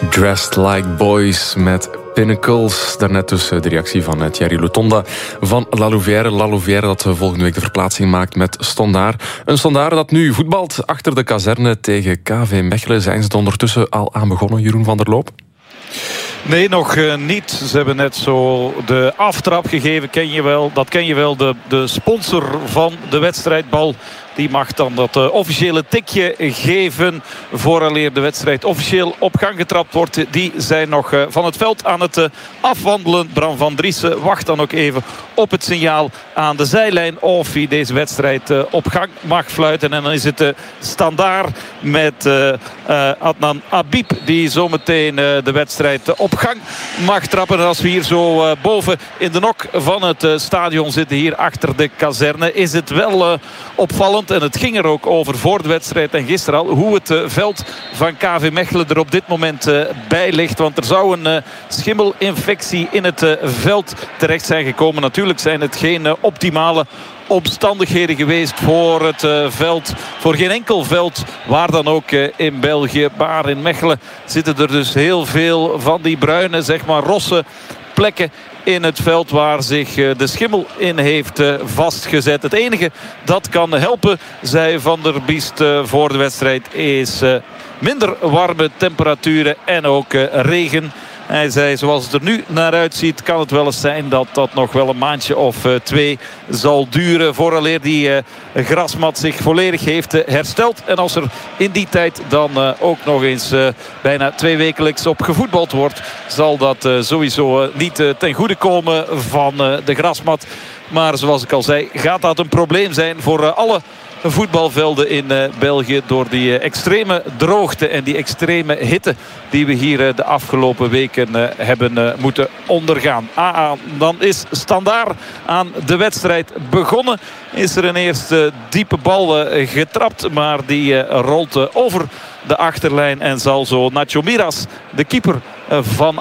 Dressed Like Boys met Pinnacles. Daarnet dus de reactie van Thierry Lutonda van La Louvière. La Louvière dat volgende week de verplaatsing maakt met Standaard. Een Standaard dat nu voetbalt achter de kazerne tegen KV Mechelen. Zijn ze er ondertussen al aan begonnen, Jeroen van der Loop? Nee, nog niet. Ze hebben net zo de aftrap gegeven. Dat ken je wel. De sponsor van de wedstrijdbal. Die mag dan dat officiële tikje geven vooraleer de wedstrijd officieel op gang getrapt wordt. Die zijn nog van het veld aan het afwandelen. Bram van Driessen wacht dan ook even op het signaal aan de zijlijn of hij deze wedstrijd op gang mag fluiten. En dan is het Standaard met Adnan Habib die zometeen de wedstrijd op gang mag trappen. En als we hier zo boven in de nok van het stadion zitten, hier achter de kazerne, is het wel opvallend. En het ging er ook over voor de wedstrijd en gisteren al, hoe het veld van KV Mechelen er op dit moment bij ligt. Want er zou een schimmelinfectie in het veld terecht zijn gekomen. Natuurlijk zijn het geen optimale omstandigheden geweest voor het veld. Voor geen enkel veld, waar dan ook in België. Maar in Mechelen zitten er dus heel veel van die bruine, zeg maar rosse plekken in het veld waar zich de schimmel in heeft vastgezet. Het enige dat kan helpen, zei Van der Biest voor de wedstrijd, is minder warme temperaturen en ook regen. Hij zei, zoals het er nu naar uitziet, kan het wel eens zijn dat dat nog wel een maandje of 2 zal duren vooraleer die grasmat zich volledig heeft hersteld. En als er in die tijd dan ook nog eens bijna 2 wekelijks op gevoetbald wordt, zal dat sowieso niet ten goede komen van de grasmat. Maar zoals ik al zei, gaat dat een probleem zijn voor alle voetbalvelden in België door die extreme droogte en die extreme hitte die we hier de afgelopen weken hebben moeten ondergaan. Dan is Standaard aan de wedstrijd begonnen. Is er een eerste diepe bal getrapt, maar die rolt over de achterlijn en zal zo Nacho Miras, de keeper van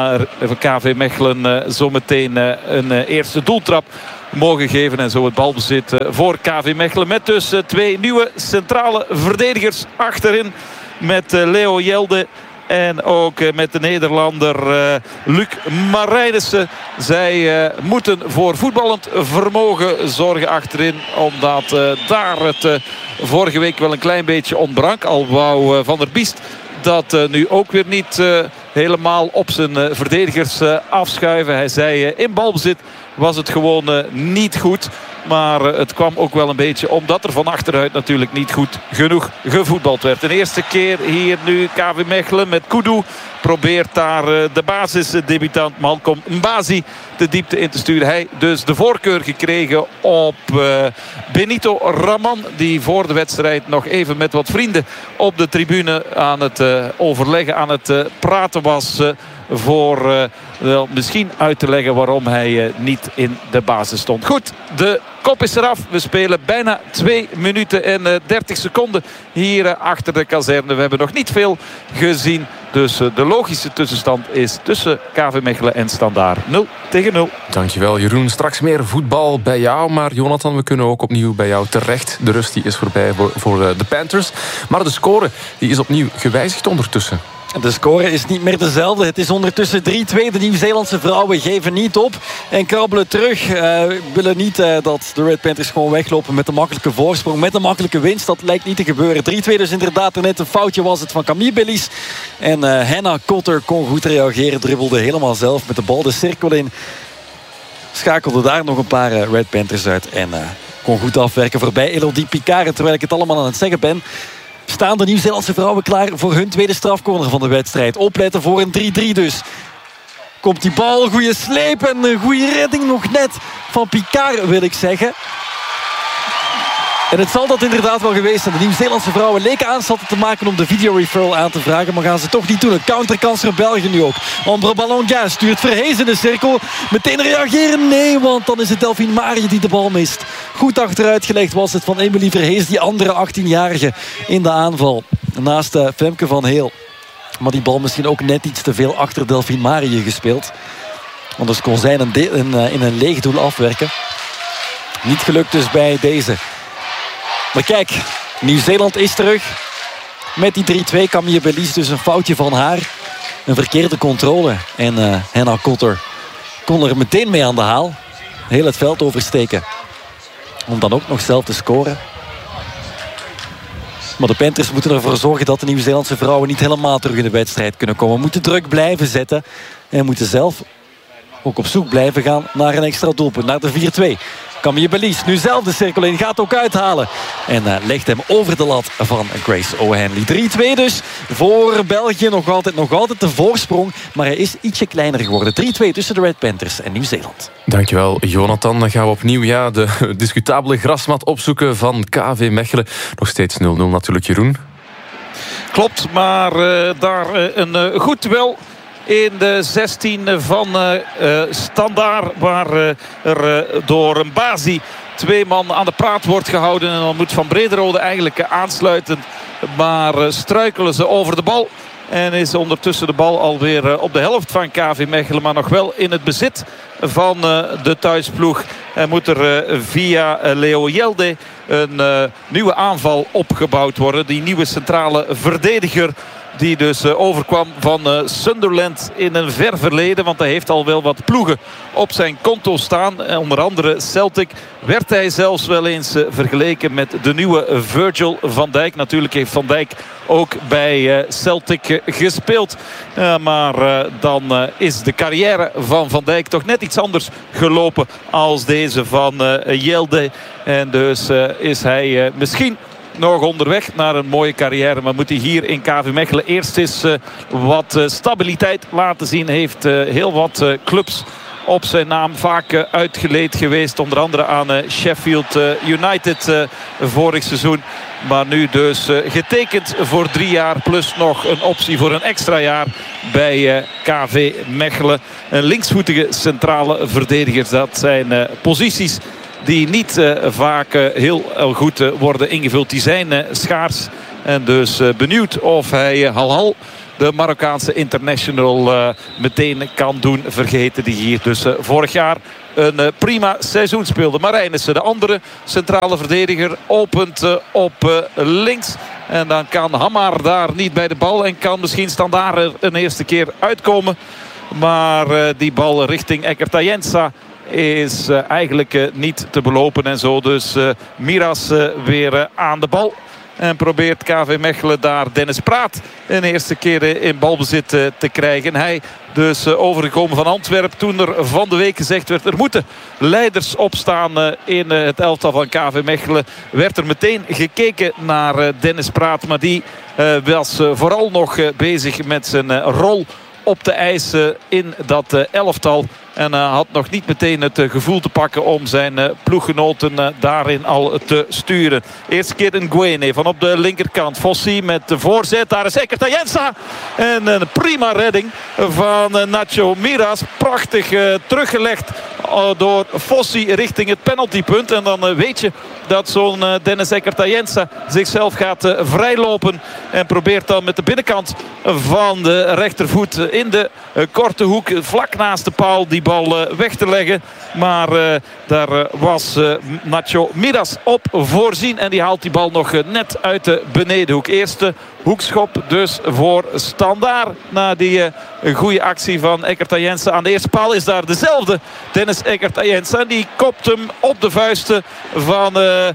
KV Mechelen, zometeen een eerste doeltrap mogen geven. En zo het balbezit voor KV Mechelen. Met dus 2 nieuwe centrale verdedigers achterin. Met Leo Jelde en ook met de Nederlander Luc Marijnissen. Zij moeten voor voetballend vermogen zorgen achterin. Omdat daar het vorige week wel een klein beetje ontbrak. Al wou Van der Biest dat nu ook weer niet helemaal op zijn verdedigers afschuiven. Hij zei in balbezit was het gewoon niet goed. Maar het kwam ook wel een beetje omdat er van achteruit natuurlijk niet goed genoeg gevoetbald werd. De eerste keer hier nu KV Mechelen met Kudu. Probeert daar de basisdebutant Malcolm Mbazi de diepte in te sturen. Hij dus de voorkeur gekregen op Benito Raman. Die voor de wedstrijd nog even met wat vrienden op de tribune aan het overleggen, aan het praten was. Voor misschien uit te leggen waarom hij niet in de basis stond. Goed, de kop is eraf. We spelen bijna 2 minuten en 30 seconden hier achter de kazerne. We hebben nog niet veel gezien. Dus de logische tussenstand is tussen KV Mechelen en Standaard 0-0. Dankjewel Jeroen. Straks meer voetbal bij jou. Maar Jonathan, we kunnen ook opnieuw bij jou terecht. De rust die is voorbij voor de Panthers. Maar de score die is opnieuw gewijzigd ondertussen. De score is niet meer dezelfde. Het is ondertussen 3-2. De Nieuw-Zeelandse vrouwen geven niet op en krabbelen terug. Willen niet dat de Red Panthers gewoon weglopen met een makkelijke voorsprong, met een makkelijke winst. Dat lijkt niet te gebeuren. 3-2 dus inderdaad. Er net een foutje was het van Camille Billis. En Hannah Cotter kon goed reageren. Dribbelde helemaal zelf met de bal de cirkel in. Schakelde daar nog een paar Red Panthers uit. En kon goed afwerken voorbij Elodie Picard. Terwijl ik het allemaal aan het zeggen ben, staan de Nieuw-Zeelandse vrouwen klaar voor hun tweede strafcorner van de wedstrijd. Opletten voor een 3-3 dus. Komt die bal, goede sleep en een goede redding nog net van Picard, wil ik zeggen. En het zal dat inderdaad wel geweest zijn. De Nieuw-Zeelandse vrouwen leken aanstalten te maken om de videoreferral aan te vragen, maar gaan ze toch niet doen. Een counterkans voor België nu ook. Ombre Ballonguin stuurt Verhees in de cirkel. Meteen reageren? Nee, want dan is het Delphine Marie die de bal mist. Goed achteruit gelegd was het van Emilie Verhees, die andere 18-jarige in de aanval. Naast Femke van Heel. Maar die bal misschien ook net iets te veel achter Delphine Marie gespeeld. Anders kon zij in een leeg doel afwerken. Niet gelukt dus bij deze. Maar kijk, Nieuw-Zeeland is terug. Met die 3-2 Camille Billis, dus een foutje van haar. een verkeerde controle. En Henna Kotter kon er meteen mee aan de haal. Heel het veld oversteken. Om dan ook nog zelf te scoren. Maar de Panthers moeten ervoor zorgen dat de Nieuw-Zeelandse vrouwen niet helemaal terug in de wedstrijd kunnen komen. Moeten druk blijven zetten. En moeten zelf ook op zoek blijven gaan naar een extra doelpunt. Naar de 4-2. Camille Belize nu zelf de cirkel in. Gaat ook uithalen. En legt hem over de lat van Grace O'Hanley. 3-2 dus voor België. Nog altijd de voorsprong. Maar hij is ietsje kleiner geworden. 3-2 tussen de Red Panthers en Nieuw-Zeeland. Dankjewel, Jonathan. Dan gaan we opnieuw de discutabele grasmat opzoeken van KV Mechelen. Nog steeds 0-0 natuurlijk, Jeroen. Klopt, maar daar een goed wel in de 16 van Standaard, waar er door een Bazi 2 man aan de praat wordt gehouden. En dan moet Van Brederode eigenlijk aansluiten. Maar struikelen ze over de bal. En is ondertussen de bal alweer op de helft van KV Mechelen. Maar nog wel in het bezit van de thuisploeg. En moet er via Leo Yelde een nieuwe aanval opgebouwd worden. Die nieuwe centrale verdediger die dus overkwam van Sunderland in een ver verleden. Want hij heeft al wel wat ploegen op zijn konto staan. Onder andere Celtic. Werd hij zelfs wel eens vergeleken met de nieuwe Virgil van Dijk. Natuurlijk heeft Van Dijk ook bij Celtic gespeeld. Maar dan is de carrière van Van Dijk toch net iets anders gelopen als deze van Yelde. En dus is hij misschien nog onderweg naar een mooie carrière. Maar moet hij hier in KV Mechelen eerst eens wat stabiliteit laten zien. Heeft heel wat clubs op zijn naam vaak uitgeleend geweest. Onder andere aan Sheffield United vorig seizoen. Maar nu dus getekend voor 3 jaar. Plus nog een optie voor een extra jaar bij KV Mechelen. Een linksvoetige centrale verdediger. Dat zijn posities die niet vaak heel goed worden ingevuld. Die zijn schaars. En dus benieuwd of hij Halhal, de Marokkaanse international, meteen kan doen vergeten. Die hier dus vorig jaar een prima seizoen speelde. Marijnissen, de andere centrale verdediger, opent op links. En dan kan Hamar daar niet bij de bal. En kan misschien Standaard er een eerste keer uitkomen. Maar die bal richting Ekertayensa is eigenlijk niet te belopen. En zo dus Miras weer aan de bal. En probeert KV Mechelen daar Dennis Praat een eerste keer in balbezit te krijgen. Hij dus overgekomen van Antwerpen. Toen er van de week gezegd werd, er moeten leiders opstaan in het elftal van KV Mechelen. Werd er meteen gekeken naar Dennis Praat. Maar die was vooral nog bezig met zijn rol op de ijs in dat elftal. En had nog niet meteen het gevoel te pakken om zijn ploeggenoten daarin al te sturen. Eerste keer een Nguene van op de linkerkant. Fossi met de voorzet. Daar is Ekertayensa. En een prima redding van Nacho Miras. Prachtig teruggelegd door Fossi richting het penaltypunt. En dan weet je dat zo'n Dennis Ekertayensa zichzelf gaat vrijlopen. En probeert dan met de binnenkant van de rechtervoet in de korte hoek vlak naast de paal die bal weg te leggen. Maar daar was Nacho Miras op voorzien. En die haalt die bal nog net uit de benedenhoek. Eerste hoekschop dus voor Standaard. Na die goede actie van Ekertayensa aan de eerste paal is daar dezelfde Dennis Ekertayensa. Die kopt hem op de vuisten van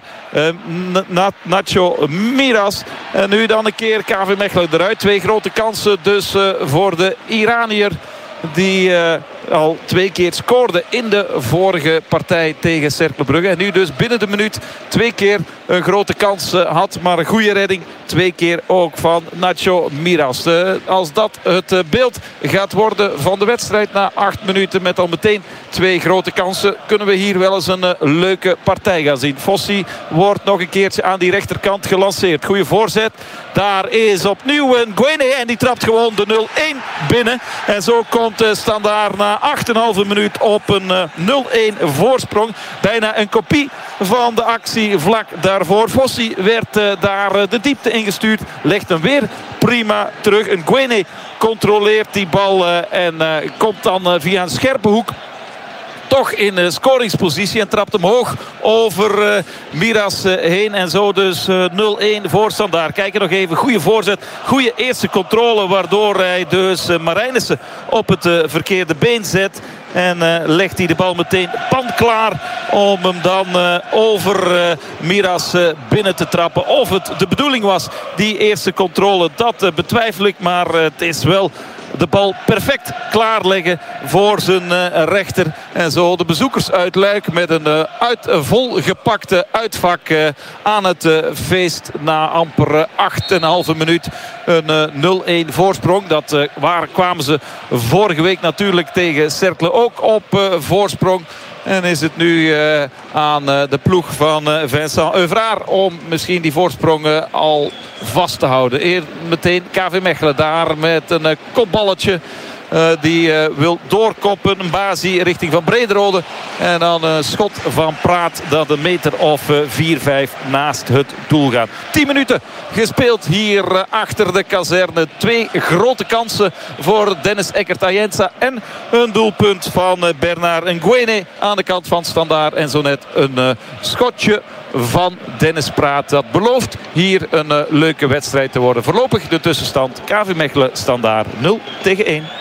Nacho Miras. En nu dan een keer KV Mechelen eruit. 2 grote kansen dus voor de Iranier. Die al 2 keer scoorde in de vorige partij tegen Cercle Brugge. En nu dus binnen de minuut 2 keer een grote kans had. Maar een goede redding. 2 keer ook van Nacho Miras. Als dat het beeld gaat worden van de wedstrijd na 8 minuten met al meteen 2 grote kansen, kunnen we hier wel eens een leuke partij gaan zien. Fossi wordt nog een keertje aan die rechterkant gelanceerd. Goede voorzet. Daar is opnieuw een Nguene en die trapt gewoon de 0-1 binnen. En zo komt Standaard na 8,5 minuut op een 0-1 voorsprong. Bijna een kopie van de actie vlak daarvoor. Fossi werd daar de diepte ingestuurd. Legt hem weer prima terug. Een Nguene controleert die bal en komt dan via een scherpe hoek toch in scoringspositie en trapt hem hoog over Miras heen. En zo dus 0-1 voor Standaard. Kijken nog even. Goede voorzet. Goede eerste controle. Waardoor hij dus Marijnissen op het verkeerde been zet. En legt hij de bal meteen pandklaar om hem dan over Miras binnen te trappen. Of het de bedoeling was, die eerste controle, dat betwijfel ik. Maar het is wel de bal perfect klaarleggen voor zijn rechter. En zo de bezoekers uit Luik met een volgepakte uitvak aan het feest. Na amper 8,5 minuut een 0-1 voorsprong. Waar kwamen ze vorige week natuurlijk tegen Cercle ook op voorsprong. En is het nu aan de ploeg van Vincent Euvraar om misschien die voorsprong al vast te houden. Meteen KV Mechelen daar met een kopballetje. Die wil doorkoppen. Een basie richting Van Brederode. En dan een schot van Praat dat een meter of 4-5 naast het doel gaat. 10 minuten gespeeld hier achter de kazerne. 2 grote kansen voor Dennis Eckert-Ayensa. En een doelpunt van Bernard Nguene aan de kant van Standaard. En zo net een schotje van Dennis Praat. Dat belooft hier een leuke wedstrijd te worden. Voorlopig de tussenstand KV Mechelen Standaard 0-1.